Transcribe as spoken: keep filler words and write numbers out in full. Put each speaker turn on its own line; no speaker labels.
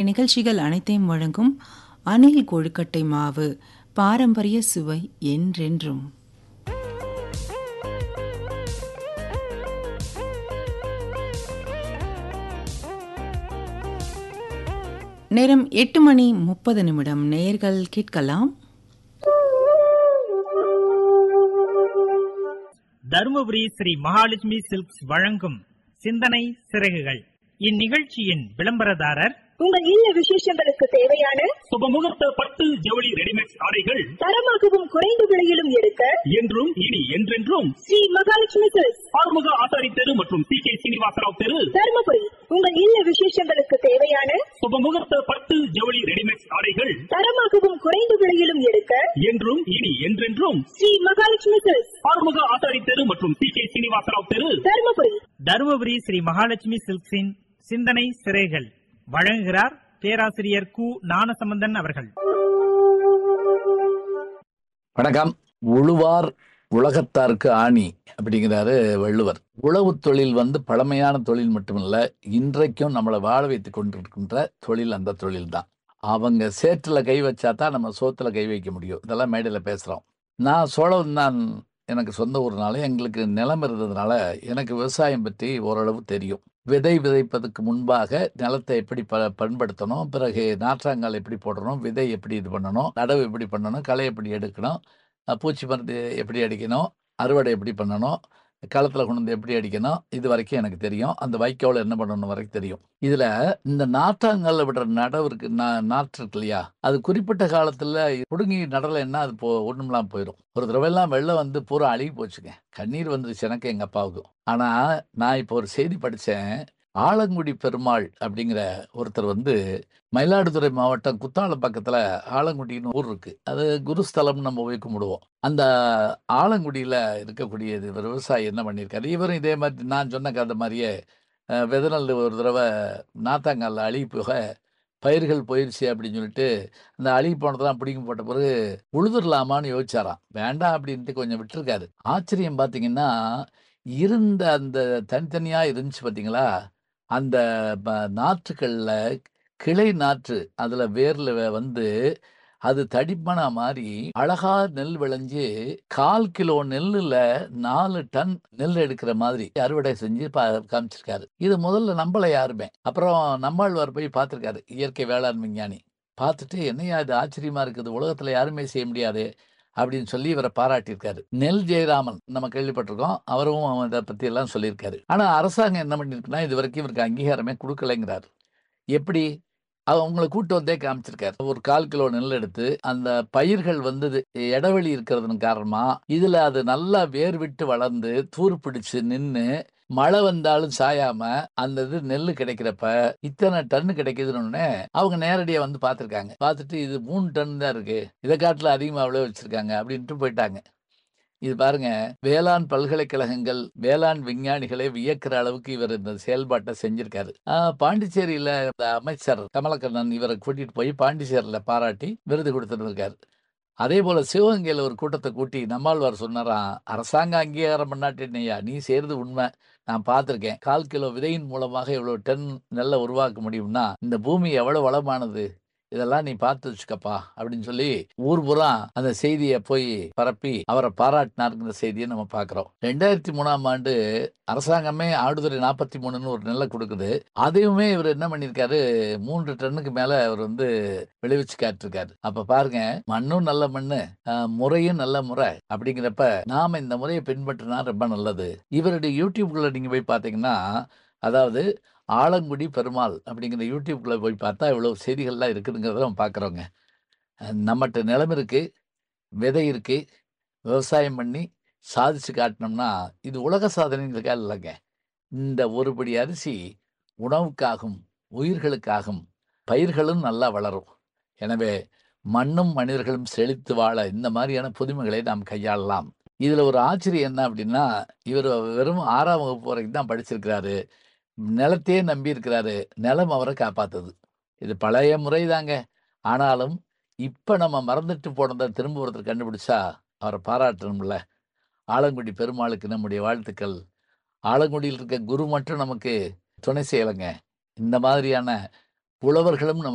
இந்நிகழ்ச்சிகள் அனைத்தையும் வழங்கும் அணில் கொழுக்கட்டை மாவு, பாரம்பரிய சுவை என்றென்றும். நேரம் எட்டு மணி முப்பது நிமிடம். நேயர்கள் கேட்கலாம்.
தருமபுரி ஸ்ரீ மகாலட்சுமி சில்க்ஸ் வழங்கும் சிந்தனை சிறகுகள். இந்நிகழ்ச்சியின் விளம்பரதாரர்
உங்கள் இல்ல விசேஷங்களுக்கு தேவையான
சுபமுகூர்த்த பட்டு ஜவுளி ரெடிமேட் ஆடைகள்
தரமாகவும் குறைந்த விலையிலும் எடுக்க
என்றும் இனி என்றென்றும்
ஸ்ரீ மகாலட்சுமி சில்க்ஸ்,
ஆறுமுக ஆசாரி தெரு மற்றும் சி கே சீனிவாசராவ் தெரு,
தருமபுரி. உங்கள் இல்ல விசேஷங்களுக்கு தேவையான
சுபமுகூர்த்த பட்டு ஜவுளி ரெடிமேட் ஆடைகள்
தரமாகவும் குறைந்த விலையிலும் எடுக்க
என்றும் இனி என்றென்றும்
ஸ்ரீ மகாலட்சுமி சில்க்ஸ்,
ஆறுமுக ஆசாரி தெரு மற்றும் சி கே சீனிவாசராவ் தெரு,
தருமபுரி.
தருமபுரி ஸ்ரீ மகாலட்சுமி சில்க்ஸின் சிந்தனை சிறைகள் வழங்குகிறார் பேராசிரியர் கு ஞானசம்பந்தன் அவர்கள்.
வணக்கம். உழுவார் உலகத்தாருக்கு ஆணி அப்படிங்கிறாரு வள்ளுவர். உழவு தொழில் வந்து பழமையான தொழில் மட்டுமல்ல, இன்றைக்கும் நம்மளை வாழ வைத்துக் கொண்டிருக்கின்ற தொழில் அந்த தொழில் தான். அவங்க சேற்றுல கை வச்சா தான் நம்ம சோத்துல கை வைக்க முடியும். இதெல்லாம் மேடையில் பேசுகிறோம். நான் சோழவன் தான், எனக்கு சொந்த ஊர்னால எங்களுக்கு நிலம் இருந்ததுனால எனக்கு விவசாயம் பற்றி ஓரளவு தெரியும். விதை விதைப்பதற்கு முன்பாக நிலத்தை எப்படி ப பண்படுத்தணும், பிறகு நாற்றாங்கால் எப்படி போடணும், விதை எப்படி இது பண்ணணும், நடவு எப்படி பண்ணணும், களை எப்படி எடுக்கணும், பூச்சி மருந்து எப்படி அடிக்கணும், அறுவடை எப்படி பண்ணணும், களத்தில் கொண்டு வந்து எப்படி அடிக்கணும், இது வரைக்கும் எனக்கு தெரியும். அந்த வைக்கோல் என்ன பண்ணணும் வரைக்கும் தெரியும். இதில் இந்த நாற்றாங்காலில் விடுற நடவு இருக்கு, நா நாற்று இருக்கு இல்லையா, அது குறிப்பிட்ட காலத்தில் பிடுங்கி நடலைன்னா அது போ ஒன்றும்லாம் போயிடும். ஒரு தடவைலாம் வெள்ளம் வந்து பூரா அழுகி போச்சுங்க. கண்ணீர் வந்துருச்சு எனக்கு, எங்கள் அப்பாவுக்கும். ஆனால் நான் இப்போ ஒரு செய்தி படித்தேன். ஆலங்குடி பெருமாள் அப்படிங்கிற ஒருத்தர் வந்து மயிலாடுதுறை மாவட்டம் குத்தாலம் பக்கத்தில் ஆலங்குடின்னு ஊர் இருக்கு. அது குருஸ்தலம் நம்ம போய் கும்பிடுவோம். அந்த ஆலங்குடியில் இருக்கக்கூடிய விவசாயி என்ன பண்ணியிருக்காரு, இவரும் இதே மாதிரி நான் சொன்ன கதை மாதிரியே விதநெல் ஒரு தடவை நாத்தாங்காலில் அழுகி போக பயிர்கள் போயிடுச்சு அப்படின்னு சொல்லிட்டு அந்த அழுகி போனதெல்லாம் பிடிங்கி போட்ட பிறகு உழுதுடலாமான்னு யோசிச்சாராம். வேண்டாம் அப்படின்ட்டு கொஞ்சம் விட்டுருக்காரு. ஆச்சரியம் பார்த்தீங்கன்னா, இருந்த அந்த தனித்தனியாக இருந்துச்சு பார்த்தீங்களா, அந்த நாற்றுக்களில் கிளை நாற்று அதில் வேரில் வந்து அது தடிப்பனா மாதிரி அழகா நெல் விளைஞ்சு கால் கிலோ நெல்லுல நாலு டன் நெல் எடுக்கிற மாதிரி அறுவடை செஞ்சு பா காமிச்சிருக்காரு. இது முதல்ல நம்பல யாருமே. அப்புறம் நம்மாழ்வார் போய் பார்த்துருக்காரு, இயற்கை வேளாண் விஞ்ஞானி. பார்த்துட்டு என்னையா இது ஆச்சரியமா இருக்குது, உலகத்துல யாருமே செய்ய முடியாது அப்படின்னு சொல்லி இவரை பாராட்டியிருக்காரு. நெல் ஜெயராமன் நம்ம கேள்விப்பட்டிருக்கோம், அவரும் இதை பத்தி எல்லாம் சொல்லியிருக்காரு. ஆனா அரசாங்கம் என்ன பண்ணிருக்குன்னா, இது வரைக்கும் இவருக்கு அங்கீகாரமே கொடுக்கலைங்கிறாரு. எப்படி? அவங்களை கூட்டு வந்தே காமிச்சிருக்காரு. ஒரு கால் கிலோ நெல் எடுத்து அந்த பயிர்கள் வந்து இடைவெளி இருக்கிறதுன்னு காரணமா இதுல அது நல்லா வேர் விட்டு வளர்ந்து தூர் பிடிச்சு நின்று மழை வந்தாலும் சாயாம அந்த இது நெல்லு கிடைக்கிறப்ப இத்தனை டன்னு கிடைக்குதுன்னு அவங்க நேரடியா வந்து பார்த்துருக்காங்க. பார்த்துட்டு இது மூணு டன் தான் இருக்கு, இதை காட்டுல அதிகமா அவ்வளவு வச்சிருக்காங்க அப்படின்ட்டு போயிட்டாங்க. இது பாருங்க, வேளாண் பல்கலைக்கழகங்கள் வேளாண் விஞ்ஞானிகளை வியக்கிற அளவுக்கு இவர் இந்த செயல்பாட்டை செஞ்சிருக்காரு. பாண்டிச்சேரியில அமைச்சர் கமலக்கண்ணன் இவரை கூட்டிட்டு போய் பாண்டிச்சேரியில பாராட்டி விருது கொடுத்துருக்காரு. அதே போல சிவகங்கையில ஒரு கூட்டத்தை கூட்டி நம்மாழ்வார் சொன்னாராம், அரசாங்க அங்கீகாரம் பண்ணாட்டினையா நீ செய்யறது உண்மை, நான் பார்த்திருக்கேன். கால் கிலோ விதையின் மூலமாக இவ்வளவு டன் நெல்லை உருவாக்க முடியும்னா இந்த பூமி எவ்வளவு வளமானது, இதெல்லாம் நீ பார்த்து வச்சுக்கப்பா அப்படின்னு சொல்லி ஊர் பூரா அந்த செய்தியை போய் பரப்பி அவரை பாராட்டினாருங்கிற செய்தியை நம்ம பார்க்கிறோம். ரெண்டாயிரத்தி மூணாம் ஆண்டு அரசாங்கமே ஆடுதுறை நாற்பத்தி மூணுன்னு ஒரு நெல்லை கொடுக்குது. அதையுமே இவர் என்ன பண்ணிருக்காரு, மூன்று டன்னுக்கு மேல அவர் வந்து விளைவிச்சு காட்டிருக்காரு. அப்ப பாருங்க, மண்ணும் நல்ல மண்ணு, முறையும் நல்ல முறை அப்படிங்கிறப்ப நாம இந்த முறையை பின்பற்றினா ரொம்ப நல்லது. இவருடைய யூடியூப்ல நீங்க போய் பாத்தீங்கன்னா, அதாவது ஆலங்குடி பெருமாள் அப்படிங்கிற யூடியூப்குள்ள போய் பார்த்தா இவ்வளவு செய்திகள்லாம் இருக்குதுங்கிறத நம்ம பார்க்குறோங்க. நம்மகிட்ட நிலம் இருக்கு, விதை இருக்கு, விவசாயம் பண்ணி சாதிச்சு காட்டினோம்னா இது உலக சாதனைகளுக்காக இல்லைங்க. இந்த ஒருபடி அரிசி உணவுக்காகவும் உயிர்களுக்காகவும் பயிர்களும் நல்லா வளரும். எனவே மண்ணும் மனிதர்களும் செழித்து வாழ இந்த மாதிரியான புதுமைகளை நாம் கையாளலாம். இதுல ஒரு ஆச்சரியம் என்ன அப்படின்னா, இவர் வெறும் ஆறாம் வகுப்பு வரைக்கும் தான் படிச்சிருக்கிறாரு. நிலத்தையே நம்பி இருக்கிறாரு. நிலம் அவரை காப்பாத்துது. இது பழைய முறை தாங்க. ஆனாலும் இப்ப நம்ம மறந்துட்டு போனதை திரும்ப ஒருத்தர் கண்டுபிடிச்சா அவரை பாராட்டணும்ல. ஆலங்குடி பெருமாளுக்கு நம்முடைய வாழ்த்துக்கள். ஆலங்குடியில் இருக்க குரு மட்டும் நமக்கு துணை செய்யலைங்க. இந்த மாதிரியான புலவர்களும் நம்ம